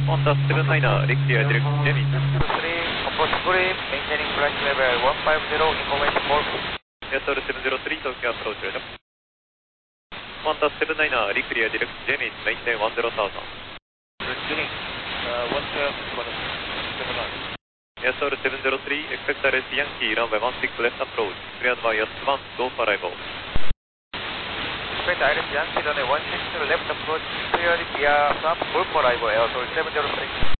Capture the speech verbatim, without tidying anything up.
Honda seven niner, clear direct Jamie. two three, approach green, maintaining flight level one five zero, information call. Yes, sir, seven zero three, Tokyo approach, radar. Honda seven niner, clear direct Jamie, maintain one zero thousand. Tuning, uh, one twelve, seven nine. Yes, sir, seven zero three, expect R S Yankee, runway one six left approach, cleared by S one, go for arrival. Expect R S Yankee, runway one six left approach, cleared via Sam, go for arrival, Air Seoul seven zero three.